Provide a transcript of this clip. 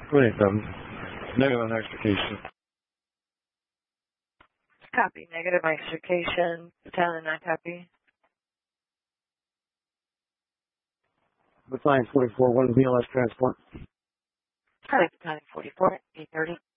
27. Negative on extrication. Copy. Negative extrication. Battalion 9 copy. Battalion 44, 1 BLS transport. Hi, Battalion 44, 830.